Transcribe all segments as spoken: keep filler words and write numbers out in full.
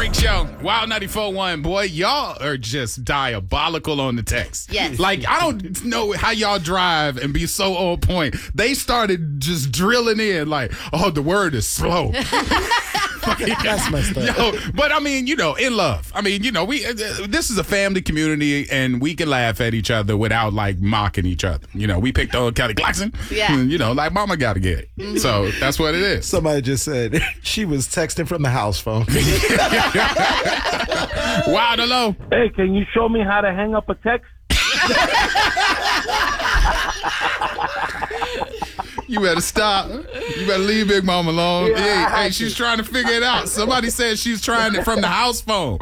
Freak Show, Wild ninety-four point one. Boy, y'all are just diabolical on the text. Yes. Like, I don't know how y'all drive and be so on point. They started just drilling in like, oh, the word is slow. That's messed up. Yo, but I mean, you know, in love. I mean, you know, we uh, this is a family community, and we can laugh at each other without like mocking each other. You know, we picked on Kelly Clarkson. Yeah. You know, like mama got to get it. Mm-hmm. So that's what it is. Somebody just said she was texting from the house phone. Wild hello. Hey, can you show me how to hang up a text? You better stop. You better leave Big Mama alone. Yeah, hey, hey, she's trying to figure it out. Somebody said she's trying it from the house phone.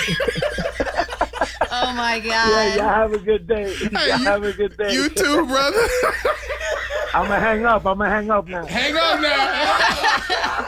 Oh my God. Yeah, y'all have a good day. Y'all Hey, you, have a good day. You too, brother. I'm gonna hang up. I'm gonna hang up now. Hang up now.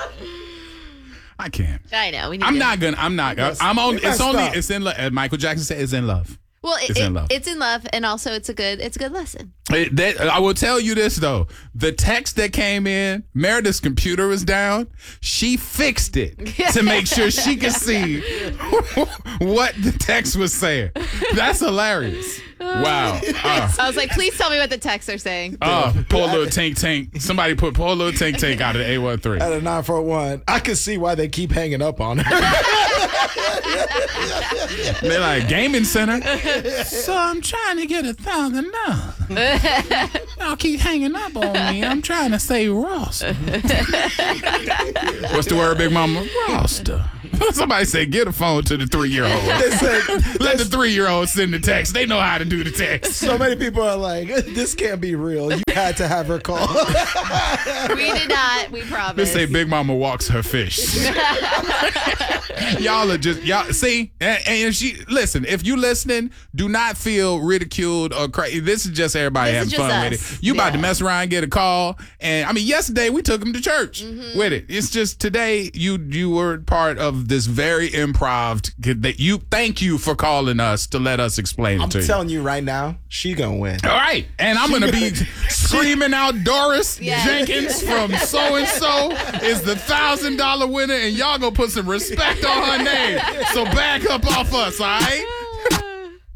I can't. I know. We need I'm to- not gonna. I'm not. messed- I'm on. we It's messed only. up. It's in. lo- uh, Michael Jackson said, "It's in love." Well, it, It's in it- love. it's in love, and also it's a good. It's a good lesson. It- that- I will tell you this though: the text that came in, Meredith's computer was down. She fixed it to make sure she could see what the text was saying. That's hilarious. Wow. Uh, I was like, please tell me what the texts are saying. uh, poor little tank tank. Somebody put poor little tank tank out of the A one three. At a nine four one, I can see why they keep hanging up on her. They're like gaming center. So I'm trying to get a thousand dollars. Y'all keep hanging up on me. I'm trying to say roster. What's the word, Big Mama? Roster. Somebody say get a phone to the three year old. They said, Let the three year old send the text. They know how to do the text. so many people are like, this can't be real. You had to have her call. We did not. We They promise. say Big Mama walks her fish. Y'all are just y'all see, and, and if she listen. If you listening, do not feel ridiculed or crazy. This is just everybody This is having fun just us. with it. You about to Yeah. mess around, and get a call, and I mean, yesterday we took him to church Mm-hmm. with it. It's just today you you were part of this very improv. That you thank you for calling us to let us explain it I'm to you. telling you right now, she gonna win. All right, and I'm gonna be screaming out Doris Yes. Jenkins from so and so is the thousand dollar winner, and y'all gonna put some respect on her name. So back up off us, all right?